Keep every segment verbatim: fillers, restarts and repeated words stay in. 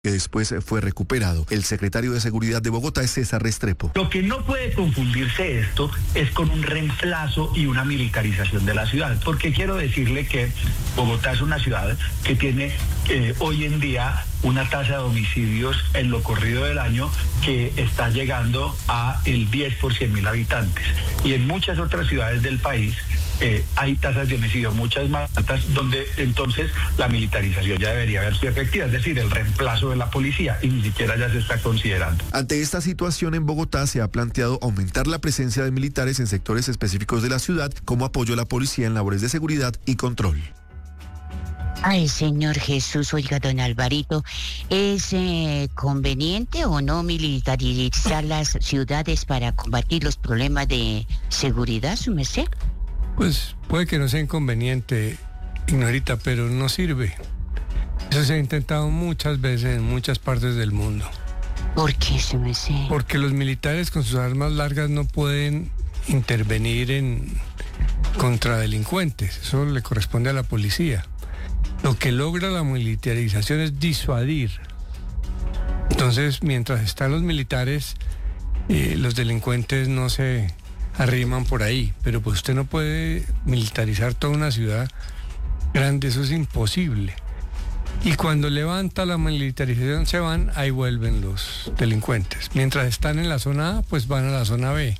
que después fue recuperado. El secretario de Seguridad de Bogotá es César Restrepo. Lo que no puede confundirse esto es con un reemplazo y una militarización de la ciudad, porque quiero decirle que Bogotá es una ciudad que tiene eh, hoy en día una tasa de homicidios en lo corrido del año que está llegando a el diez por cien mil habitantes. Y en muchas otras ciudades del país eh, hay tasas de homicidio muchas más altas, donde entonces la militarización ya debería haber sido efectiva, es decir, el reemplazo de la policía, y ni siquiera ya se está considerando. Ante esta situación en Bogotá se ha planteado aumentar la presencia de militares en sectores específicos de la ciudad como apoyo a la policía en labores de seguridad y control. Ay, señor Jesús, oiga, don Alvarito, ¿es eh, conveniente o no militarizar las ciudades para combatir los problemas de seguridad, su merced? Pues puede que no sea inconveniente, Ignorita, pero no sirve. Eso se ha intentado muchas veces en muchas partes del mundo. ¿Por qué, su merced? Porque los militares con sus armas largas no pueden intervenir en contra delincuentes. Eso le corresponde a la policía. Lo que logra la militarización es disuadir. Entonces, mientras están los militares, eh, los delincuentes no se arriman por ahí. Pero pues usted no puede militarizar toda una ciudad grande, eso es imposible. Y cuando levanta la militarización se van, ahí vuelven los delincuentes. Mientras están en la zona A, pues van a la zona B.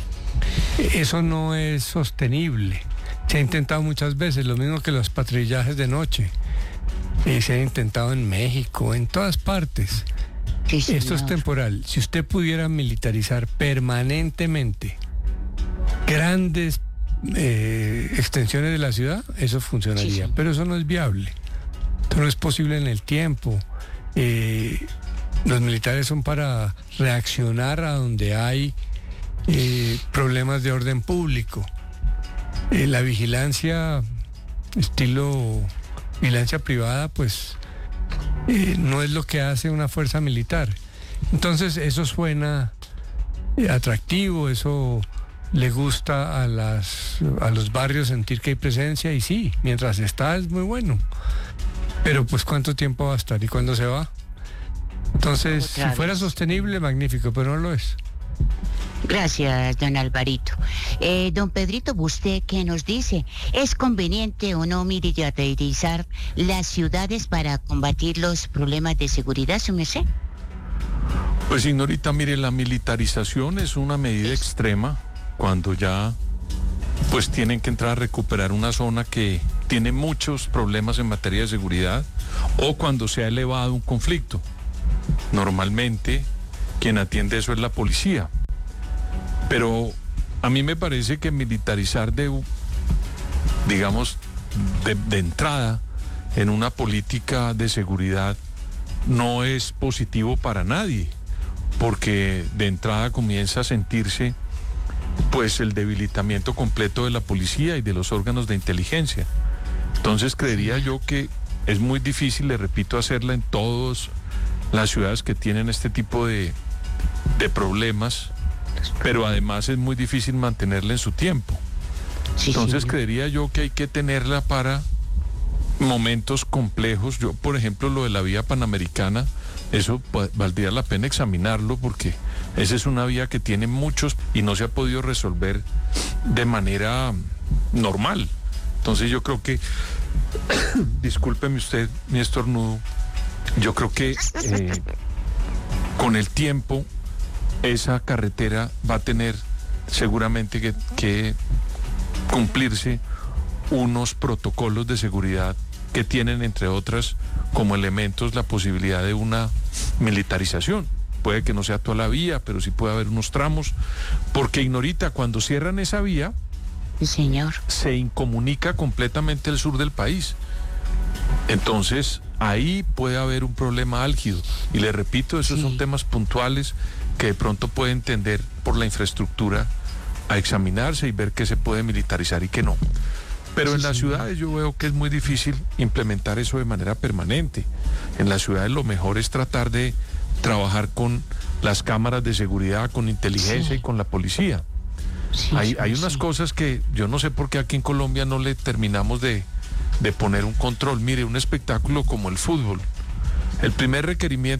Eso no es sostenible. Se ha intentado muchas veces, lo mismo que los patrullajes de noche. Eh, se ha intentado en México, en todas partes. Sí, Esto es temporal. Si usted pudiera militarizar permanentemente grandes eh, extensiones de la ciudad, eso funcionaría. Sí, pero eso no es viable. Esto no es posible en el tiempo. Eh, los militares son para reaccionar a donde hay eh, problemas de orden público. Eh, la vigilancia, estilo vigilancia privada, pues eh, no es lo que hace una fuerza militar. Entonces eso suena eh, atractivo, eso le gusta a, las, a los barrios sentir que hay presencia, y sí, mientras está es muy bueno. Pero pues ¿cuánto tiempo va a estar y cuándo se va? Entonces, si fuera sostenible, magnífico, pero no lo es. Gracias, don Alvarito. Eh, don Pedrito, ¿usted qué nos dice? ¿Es conveniente o no militarizar las ciudades para combatir los problemas de seguridad, su merced? Pues, Ignorita, mire, la militarización es una medida extrema cuando ya pues tienen que entrar a recuperar una zona que tiene muchos problemas en materia de seguridad, o cuando se ha elevado un conflicto. Normalmente quien atiende eso es la policía. Pero a mí me parece que militarizar de, digamos, de, de entrada en una política de seguridad no es positivo para nadie, porque de entrada comienza a sentirse pues el debilitamiento completo de la policía y de los órganos de inteligencia. Entonces creería yo que es muy difícil, le repito, hacerla en todas las ciudades que tienen este tipo de, de problemas, pero además es muy difícil mantenerla en su tiempo. Entonces creería yo que hay que tenerla para momentos complejos. Yo, por ejemplo, lo de la vía panamericana, eso valdría la pena examinarlo, porque esa es una vía que tiene muchos y no se ha podido resolver de manera normal. Entonces yo creo que, discúlpeme usted mi estornudo, yo creo que eh, con el tiempo esa carretera va a tener seguramente que, que cumplirse unos protocolos de seguridad que tienen, entre otras, como elementos la posibilidad de una militarización. Puede que no sea toda la vía, pero sí puede haber unos tramos, porque, Ignorita, cuando cierran esa vía, sí, señor, se incomunica completamente el sur del país. Entonces, ahí puede haber un problema álgido. Y le repito, esos sí son temas puntuales que de pronto puede entender por la infraestructura a examinarse y ver qué se puede militarizar y qué no. Pero sí, en las ciudades yo veo que es muy difícil implementar eso de manera permanente. En las ciudades lo mejor es tratar de trabajar con las cámaras de seguridad, con inteligencia, sí, y con la policía. Sí, hay, hay unas sí. cosas que yo no sé por qué aquí en Colombia no le terminamos de, de poner un control. Mire, un espectáculo como el fútbol. El primer requerimiento